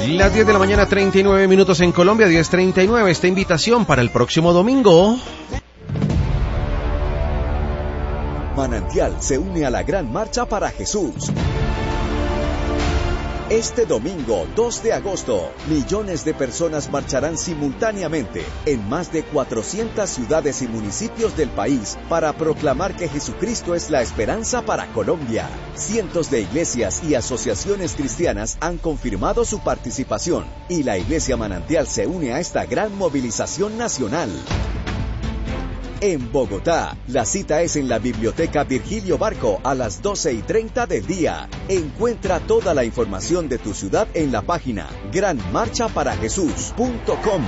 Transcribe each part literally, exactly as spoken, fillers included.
Las diez de la mañana, treinta y nueve minutos en Colombia, diez treinta y nueve. Esta invitación para el próximo domingo. Manantial se une a la gran marcha para Jesús. Este domingo, dos de agosto, millones de personas marcharán simultáneamente en más de cuatrocientas ciudades y municipios del país para proclamar que Jesucristo es la esperanza para Colombia. Cientos de iglesias y asociaciones cristianas han confirmado su participación y la Iglesia Manantial se une a esta gran movilización nacional. En Bogotá, la cita es en la Biblioteca Virgilio Barco a las doce y treinta del día. Encuentra toda la información de tu ciudad en la página gran marcha para jesús punto com.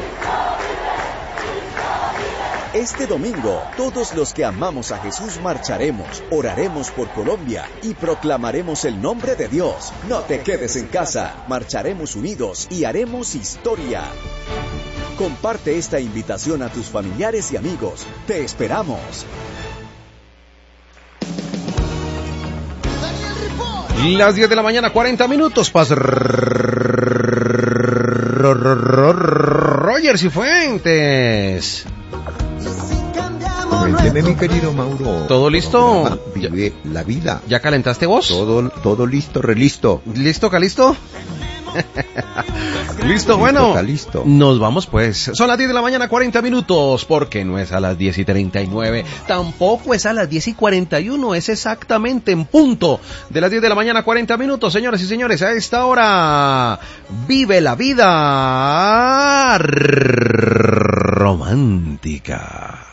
Este domingo, todos los que amamos a Jesús marcharemos, oraremos por Colombia y proclamaremos el nombre de Dios. No te quedes en casa, marcharemos unidos y haremos historia. Comparte esta invitación a tus familiares y amigos. ¡Te esperamos! Las diez de la mañana, cuarenta minutos. Paz Rogers y Fuentes. Cuénteme, mi querido Mauro. ¿Todo listo? Vive la vida. ¿Ya calentaste vos? Todo, todo listo, relisto. ¿Listo, Calisto? Listo, bueno, Calisto. Nos vamos pues. Son las diez de la mañana, cuarenta minutos, porque no es a las diez y treinta y nueve, tampoco es a las diez y cuarenta y uno, es exactamente en punto de las diez de la mañana, cuarenta minutos, señoras y señores. A esta hora, vive la vida romántica.